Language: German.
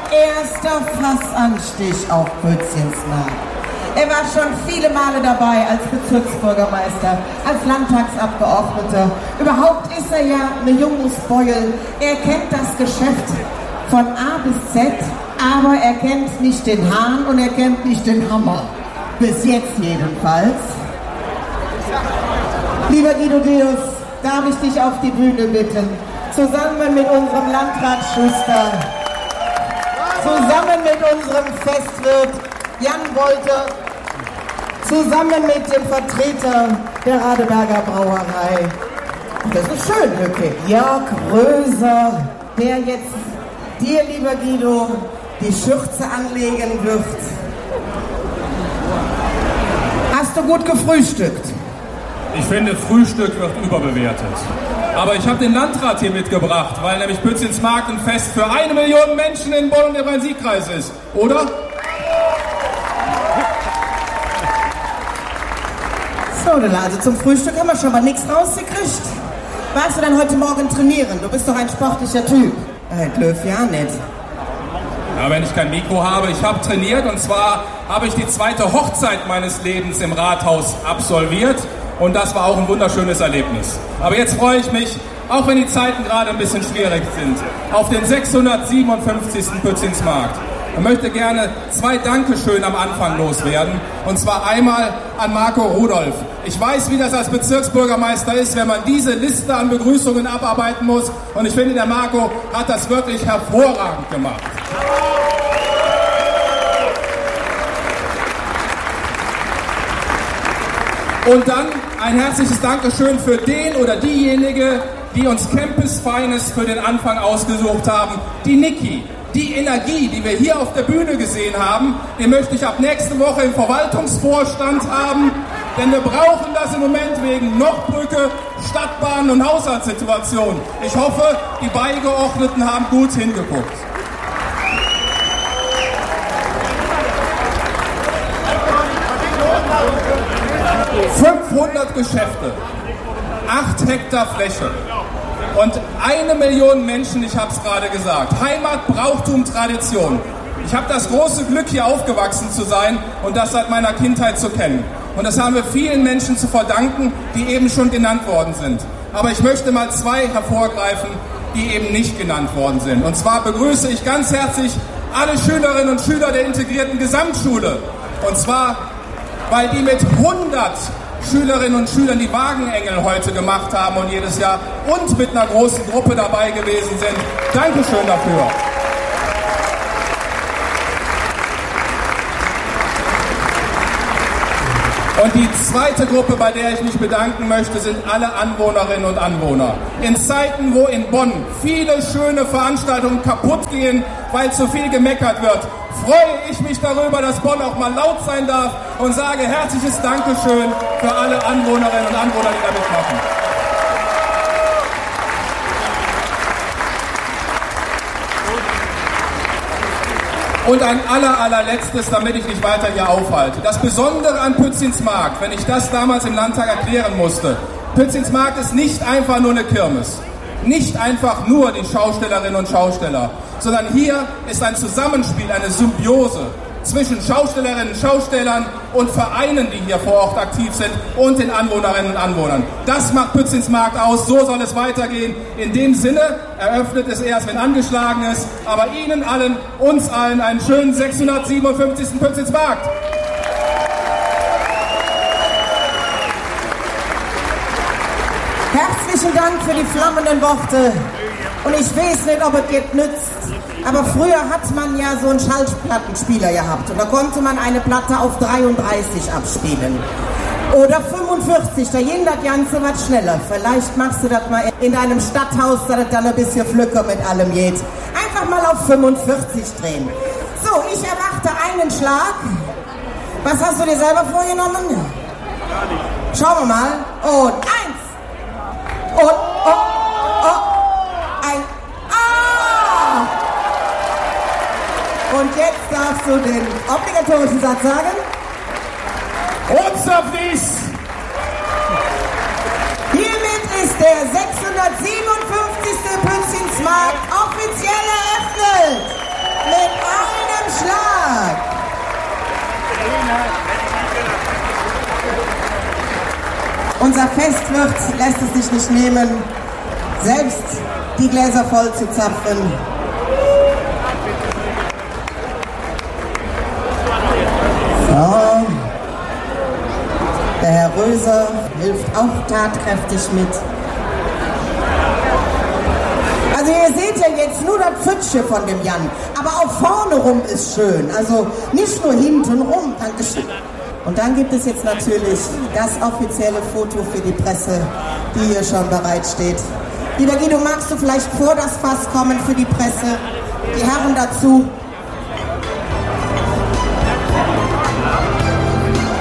erster Fassanstich auf Pützchensmarkt. Er war schon viele Male dabei als Bezirksbürgermeister, als Landtagsabgeordneter. Überhaupt ist er ja eine Jungusbeul. Er kennt das Geschäft von A bis Z, aber er kennt nicht den Hahn und er kennt nicht den Hammer. Bis jetzt jedenfalls. Lieber Guido Deus, darf ich dich auf die Bühne bitten, zusammen mit unserem Landrat Schuster, zusammen mit unserem Festwirt Jan Wolter, zusammen mit dem Vertreter der Radeberger Brauerei. Das ist schön, Lücke. Jörg Röser, der jetzt dir, lieber Guido, die Schürze anlegen wird. Hast du gut gefrühstückt? Ich finde, Frühstück wird überbewertet. Aber ich habe den Landrat hier mitgebracht, weil nämlich Pützchensmarkt ein Fest für 1 Million Menschen in Bonn und im Rhein-Sieg-Kreis ist, oder? So, also zum Frühstück haben wir schon mal nichts rausgekriegt. Warst du denn heute Morgen trainieren? Du bist doch ein sportlicher Typ. Löw, ja nicht. Ja, wenn ich kein Mikro habe. Ich habe trainiert und zwar habe ich die 2. Hochzeit meines Lebens im Rathaus absolviert und das war auch ein wunderschönes Erlebnis. Aber jetzt freue ich mich, auch wenn die Zeiten gerade ein bisschen schwierig sind, auf den 657. Pützchensmarkt. Ich möchte gerne 2 Dankeschön am Anfang loswerden. Und zwar einmal an Marco Rudolph. Ich weiß, wie das als Bezirksbürgermeister ist, wenn man diese Liste an Begrüßungen abarbeiten muss. Und ich finde, der Marco hat das wirklich hervorragend gemacht. Und dann ein herzliches Dankeschön für den oder diejenige, die uns Campus Finest für den Anfang ausgesucht haben, die Niki. Die Energie, die wir hier auf der Bühne gesehen haben, die möchte ich ab nächste Woche im Verwaltungsvorstand haben, denn wir brauchen das im Moment wegen Nordbrücke, Stadtbahn und Haushaltssituation. Ich hoffe, die Beigeordneten haben gut hingeguckt. ...500 Geschäfte, 8 Hektar Fläche und 1 Million Menschen, ich habe es gerade gesagt. Heimat, Brauchtum, Tradition. Ich habe das große Glück, hier aufgewachsen zu sein und das seit meiner Kindheit zu kennen. Und das haben wir vielen Menschen zu verdanken, die eben schon genannt worden sind. Aber ich möchte mal 2 hervorgreifen, die eben nicht genannt worden sind. Und zwar begrüße ich ganz herzlich alle Schülerinnen und Schüler der integrierten Gesamtschule. Und zwar, weil die mit 100 Schülerinnen und Schülern die Wagenengel heute gemacht haben und jedes Jahr und mit einer großen Gruppe dabei gewesen sind. Dankeschön dafür. Und die zweite Gruppe, bei der ich mich bedanken möchte, sind alle Anwohnerinnen und Anwohner. In Zeiten, wo in Bonn viele schöne Veranstaltungen kaputt gehen, weil zu viel gemeckert wird, freue ich mich darüber, dass Bonn auch mal laut sein darf und sage herzliches Dankeschön für alle Anwohnerinnen und Anwohner, die da mitmachen. Und ein allerletztes, damit ich nicht weiter hier aufhalte. Das Besondere an Pützchensmarkt, wenn ich das damals im Landtag erklären musste, Pützchensmarkt ist nicht einfach nur eine Kirmes, nicht einfach nur die Schaustellerinnen und Schausteller, sondern hier ist ein Zusammenspiel, eine Symbiose zwischen Schaustellerinnen und Schaustellern und Vereinen, die hier vor Ort aktiv sind und den Anwohnerinnen und Anwohnern. Das macht Pützchensmarkt aus, so soll es weitergehen. In dem Sinne eröffnet es erst, wenn angeschlagen ist, aber Ihnen allen, uns allen einen schönen 657. Pützchensmarkt. Herzlichen Dank für die flammenden Worte. Und ich weiß nicht, ob es jetzt nützt, aber früher hat man ja so einen Schallplattenspieler gehabt und da konnte man eine Platte auf 33 abspielen. Oder 45, da ging das Ganze was schneller. Vielleicht machst du das mal in deinem Stadthaus, dass es dann ein bisschen flücker mit allem geht. Einfach mal auf 45 drehen. So, ich erwarte einen Schlag. Was hast du dir selber vorgenommen? Gar nicht. Schauen wir mal. Und 1. Und, ein A. Und jetzt darfst du den obligatorischen Satz sagen. Und auf dies! Hiermit ist der 657. Pützchensmarkt offiziell eröffnet. Mit Unser Festwirt lässt es sich nicht nehmen, selbst die Gläser voll zu zapfen. So. Der Herr Röser hilft auch tatkräftig mit. Also ihr seht ja jetzt nur das Pfützchen von dem Jan, aber auch vorne rum ist schön, also nicht nur hinten rum, Dankeschön. Und dann gibt es jetzt natürlich das offizielle Foto für die Presse, die hier schon bereitsteht. Lieber Guido, magst du vielleicht vor das Fass kommen für die Presse? Die Herren dazu.